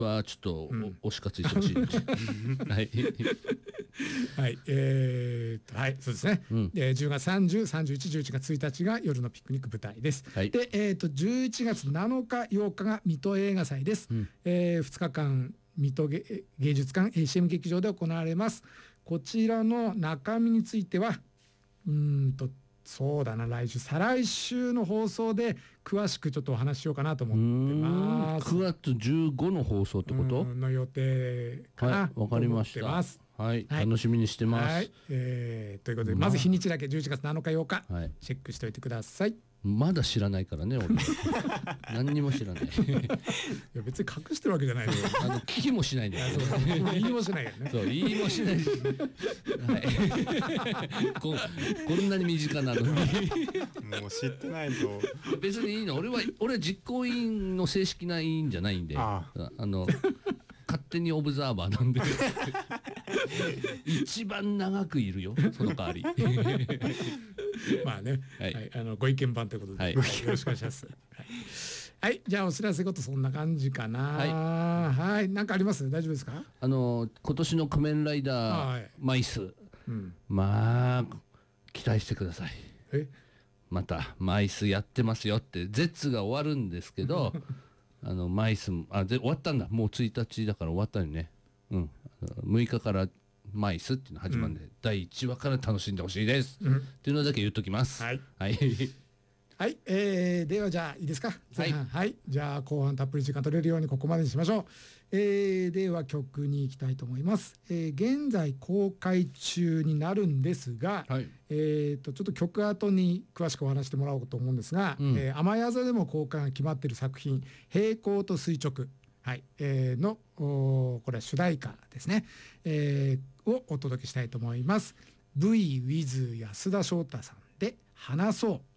はちょっと推し活いてほしい。はい。 はい、はい、そうですね。10月30、31、11月1日が夜のピクニック舞台です。 はい、 で、11月7日、8日が水戸映画祭です。2日間水戸芸術館 ACM 劇場で行われます。こちらの中身についてはそうだな、再来週の放送で詳しくちょっとお話ししようかなと思ってます。 9月15の放送ってことの予定かな、 はい、わかりました。はい、楽しみにしてます。 はい、ということで、まず日にちだけ11月7日8日、チェックしておいてください。 まだ知らないからね、俺何にも知らない。いや別に隠してるわけじゃないのよ。 聞きもしないんだよ。 言いもしないよね。 そう、言いもしない。こんなに身近なのに。 もう知ってないと。 別にいいの。俺は実行委員の正式な委員じゃないんで、勝手にオブザーバーなんで。一番長くいるよ、その代わり。 まあね、ご意見番ということで、よろしくお願いします。はい、じゃあお知らせことそんな感じかな。はい、なんかあります？大丈夫ですか？ 今年の仮面ライダーマイス、まあ期待してください。またマイスやってますよって、絶が終わるんですけど、マイス終わったんだ。もう1日だから終わったよね。6日からマイスっていうの始まるんで、第1話から楽しんでほしいです、っていうのだけ言っときます。はい、はいはい、ではじゃあいいですか。はい、じゃあ後半たっぷり時間取れるようにここまでにしましょう。では曲に行きたいと思います。現在公開中になるんですが、ちょっと曲後に詳しくお話してもらおうと思うんですが、雨宿でも公開が決まっている作品「平行と垂直」のこれは主題歌ですね、をお届けしたいと思います。V with 安田章太さんで「話そう」。